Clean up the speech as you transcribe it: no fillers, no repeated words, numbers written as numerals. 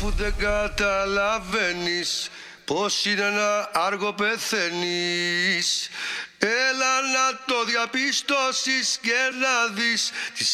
αφού δεν καταλαβαίνεις πως είναι να άργο πεθαίνεις. Έλα να το διαπιστώσεις και να δεις τις